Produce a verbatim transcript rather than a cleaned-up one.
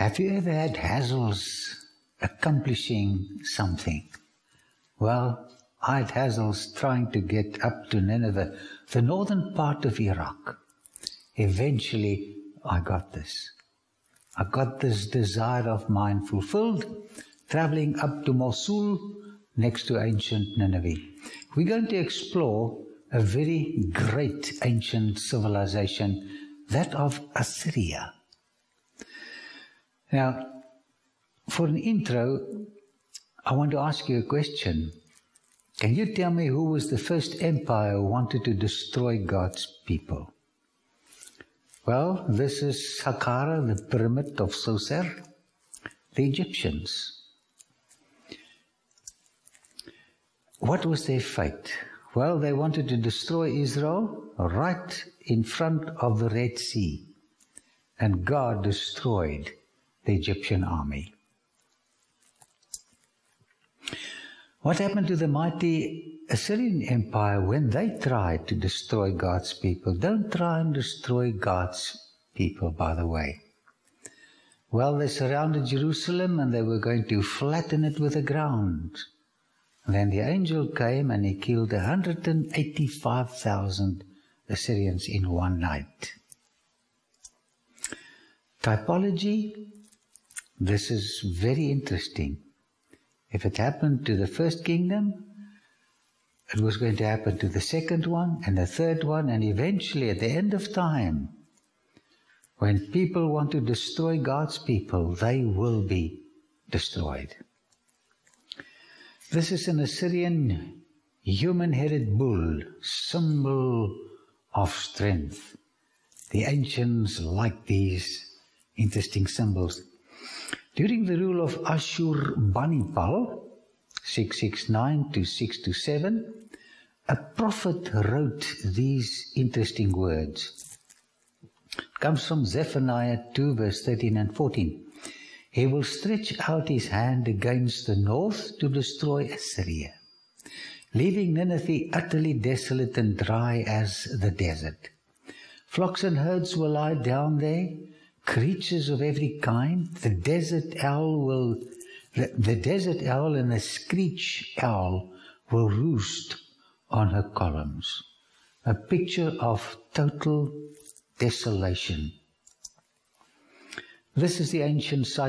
Have you ever had hassles accomplishing something? Well, I had hassles trying to get up to Nineveh, the northern part of Iraq. Eventually, I got this. I got this desire of mine fulfilled, traveling up to Mosul, next to ancient Nineveh. We're going to explore a very great ancient civilization, that of Assyria. Now, for an intro, I want to ask you a question. Can you tell me who was the first empire who wanted to destroy God's people? Well, this is Saqqara, the pyramid of Sosar, the Egyptians. What was their fate? Well, they wanted to destroy Israel right in front of the Red Sea, and God destroyed the Egyptian army. What happened to the mighty Assyrian Empire when they tried to destroy God's people? Don't try and destroy God's people, by the way. Well, they surrounded Jerusalem and they were going to flatten it with the ground. And then the angel came and he killed one hundred eighty-five thousand Assyrians in one night. Typology, this is very interesting. If it happened to the first kingdom, it was going to happen to the second one and the third one, and eventually at the end of time, when people want to destroy God's people, they will be destroyed. This is an Assyrian human-headed bull, symbol of strength. The ancients liked these interesting symbols. During the rule of Ashur-banipal, six sixty-nine to six twenty-seven, a prophet wrote these interesting words. It comes from Zephaniah two, verse thirteen and fourteen. He will stretch out his hand against the north to destroy Assyria, leaving Nineveh utterly desolate and dry as the desert. Flocks and herds will lie down there, creatures of every kind. The desert owl will, the, the desert owl and the screech owl will roost on her columns. A picture of total desolation. This is the ancient site